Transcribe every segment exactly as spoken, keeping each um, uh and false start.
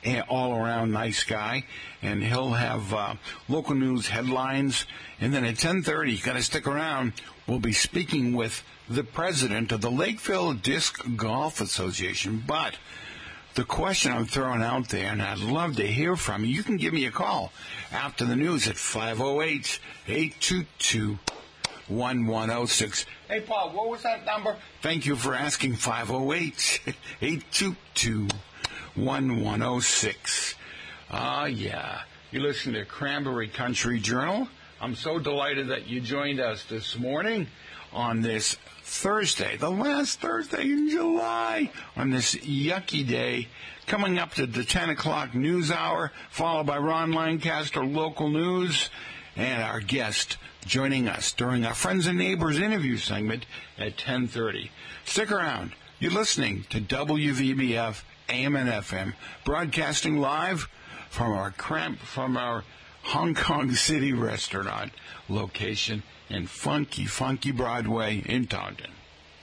and all-around nice guy. And he'll have uh, local news headlines. And then at ten thirty, you got to stick around. We'll be speaking with the president of the Lakeville Disc Golf Association. But the question I'm throwing out there, and I'd love to hear from you, you can give me a call after the news at five oh eight, eight two two, one one oh six. Hey, Paul, what was that number? Thank you for asking. Five oh eight, eight two two, one one oh six. Ah, yeah. You listen to Cranberry Country Journal. I'm so delighted that you joined us this morning on this Thursday, the last Thursday in July, on this yucky day, coming up to the ten o'clock news hour, followed by Ron Lancaster, local news, and our guest joining us during our Friends and Neighbors interview segment at ten thirty. Stick around. You're listening to W V B F A M and F M, broadcasting live from our cramp, from our Hong Kong City restaurant location in funky, funky Broadway in Taunton.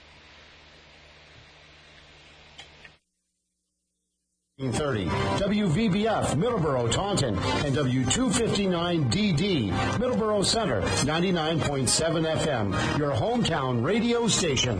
thirty W V B F Middleborough Taunton and W two fifty-nine D D Middleborough Center ninety-nine point seven F M, your hometown radio station.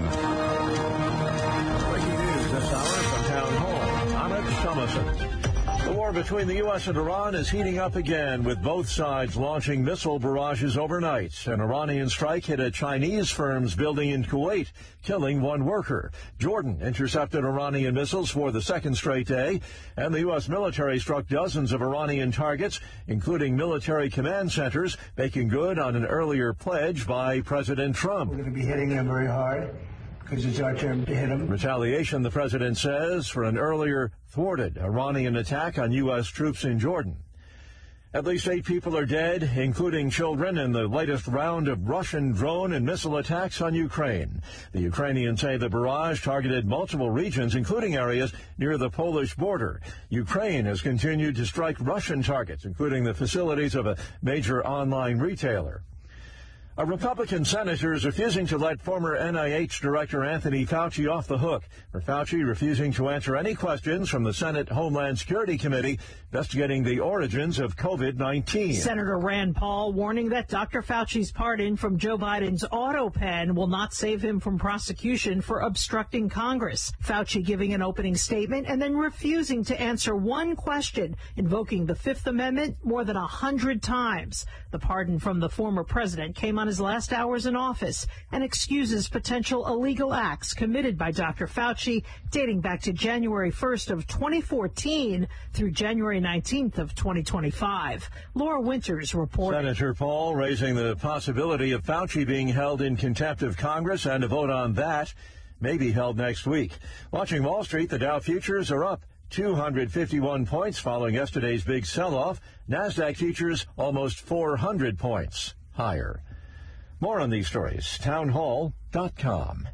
Breaking news this hour from Town Hall. Ahmed Thomason. The war between the U S and Iran is heating up again, with both sides launching missile barrages overnight. An Iranian strike hit a Chinese firm's building in Kuwait, killing one worker. Jordan intercepted Iranian missiles for the second straight day, and the U S military struck dozens of Iranian targets, including military command centers, making good on an earlier pledge by President Trump. We're going to be hitting them very hard, because it's our turn to hit them. Retaliation, the president says, for an earlier thwarted Iranian attack on U S troops in Jordan. At least eight people are dead, including children, in the latest round of Russian drone and missile attacks on Ukraine. The Ukrainians say the barrage targeted multiple regions, including areas near the Polish border. Ukraine has continued to strike Russian targets, including the facilities of a major online retailer. A Republican senator is refusing to let former N I H Director Anthony Fauci off the hook for Fauci refusing to answer any questions from the Senate Homeland Security Committee investigating the origins of COVID nineteen. Senator Rand Paul warning that Doctor Fauci's pardon from Joe Biden's auto pen will not save him from prosecution for obstructing Congress. Fauci giving an opening statement and then refusing to answer one question, invoking the Fifth Amendment more than a hundred times. The pardon from the former president came on his last hours in office and excuses potential illegal acts committed by Doctor Fauci dating back to January first of twenty fourteen through January nineteenth of twenty twenty-five. Laura Winters reports. Senator Paul raising the possibility of Fauci being held in contempt of Congress, and a vote on that may be held next week. Watching Wall Street, the Dow futures are up two hundred fifty-one points following yesterday's big sell-off. NASDAQ futures almost four hundred points higher. More on these stories, town hall dot com.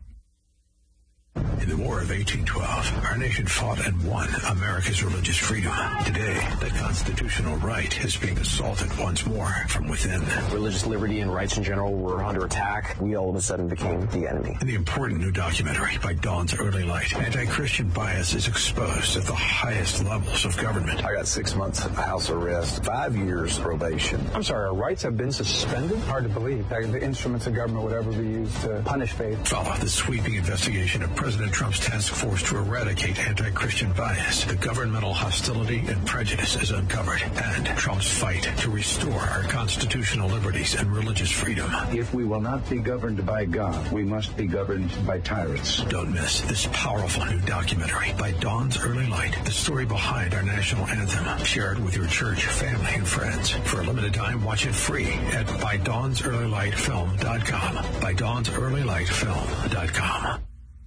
In the War of eighteen twelve, our nation fought and won America's religious freedom. Today, that constitutional right is being assaulted once more from within. Religious liberty and rights in general were under attack. We all of a sudden became the enemy. In the important new documentary by Dawn's Early Light, anti-Christian bias is exposed at the highest levels of government. I got six months of house arrest, five years probation. I'm sorry, our rights have been suspended? Hard to believe. The instruments of government would ever be used to punish faith. Follow the sweeping investigation of President Trump's task force to eradicate anti-Christian bias. The governmental hostility and prejudice is uncovered, and Trump's fight to restore our constitutional liberties and religious freedom. If we will not be governed by God, we must be governed by tyrants. Don't miss this powerful new documentary by Dawn's Early Light, the story behind our national anthem. Share it with your church, family, and friends. For a limited time, watch it free at by dawns early light film dot com. by dawns early light film dot com.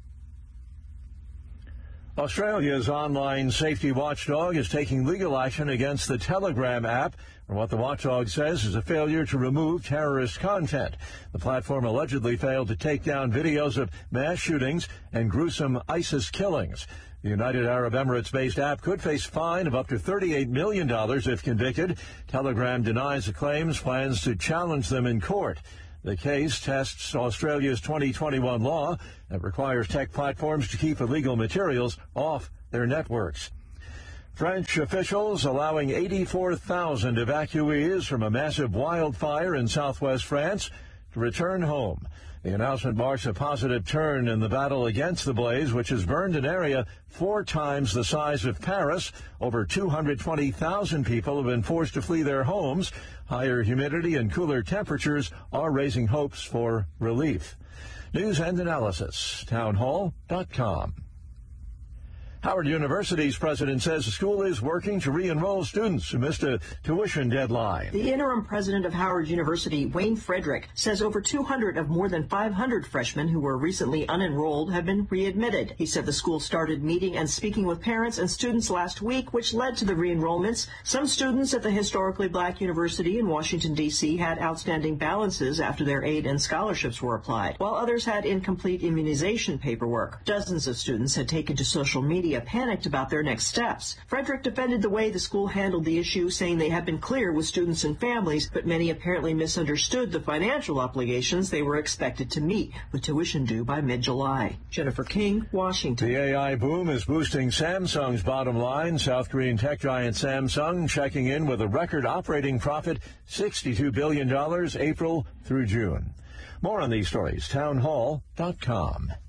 Australia's online safety watchdog is taking legal action against the Telegram app for what the watchdog says is a failure to remove terrorist content. The platform allegedly failed to take down videos of mass shootings and gruesome ISIS killings. The United Arab Emirates-based app could face a fine of up to thirty-eight million dollars if convicted. Telegram denies the claims, plans to challenge them in court. The case tests Australia's twenty twenty-one law that requires tech platforms to keep illegal materials off their networks. French officials allowing eighty-four thousand evacuees from a massive wildfire in southwest France to return home. The announcement marks a positive turn in the battle against the blaze, which has burned an area four times the size of Paris. Over two hundred twenty thousand people have been forced to flee their homes. Higher humidity and cooler temperatures are raising hopes for relief. News and analysis, townhall dot com. Howard University's president says the school is working to re-enroll students who missed a tuition deadline. The interim president of Howard University, Wayne Frederick, says over two hundred of more than five hundred freshmen who were recently unenrolled have been readmitted. He said the school started meeting and speaking with parents and students last week, which led to the re-enrollments. Some students at the historically black university in Washington, D C had outstanding balances after their aid and scholarships were applied, while others had incomplete immunization paperwork. Dozens of students had taken to social media panicked about their next steps. Frederick defended the way the school handled the issue, saying they had been clear with students and families, but many apparently misunderstood the financial obligations they were expected to meet, with tuition due by mid-July. Jennifer King, Washington. The A I boom is boosting Samsung's bottom line. South Korean tech giant Samsung checking in with a record operating profit, sixty-two billion dollars, April through June. More on these stories, townhall dot com.